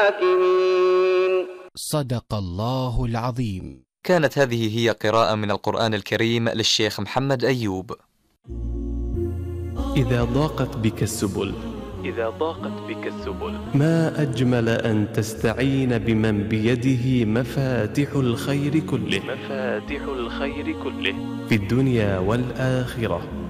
صدق الله العظيم. كانت هذه هي قراءة من القرآن الكريم للشيخ محمد أيوب. إذا ضاقت بك السبل ما أجمل أن تستعين بمن بيده مفاتح الخير كله في الدنيا والآخرة.